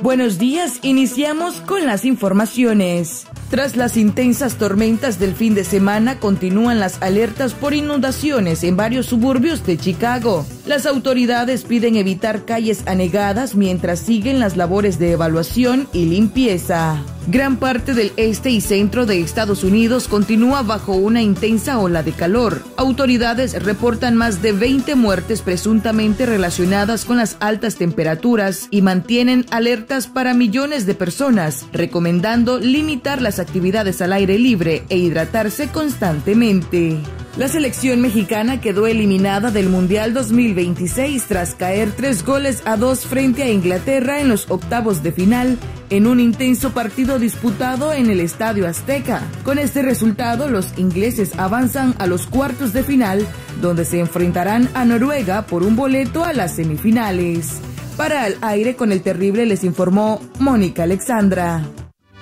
Buenos días, iniciamos con las informaciones. Tras las intensas tormentas del fin de semana, continúan las alertas por inundaciones en varios suburbios de Chicago. Las autoridades piden evitar calles anegadas mientras siguen las labores de evaluación y limpieza. Gran parte del este y centro de Estados Unidos continúa bajo una intensa ola de calor. Autoridades reportan más de 20 muertes presuntamente relacionadas con las altas temperaturas y mantienen alertas para millones de personas, recomendando limitar las actividades al aire libre e hidratarse constantemente. La selección mexicana quedó eliminada del Mundial 2026 tras caer 3-2 frente a Inglaterra en los octavos de final en un intenso partido disputado en el Estadio Azteca. Con este resultado, los ingleses avanzan a los cuartos de final, donde se enfrentarán a Noruega por un boleto a las semifinales. Para Al Aire con el Terrible les informó Mónica Alexandra.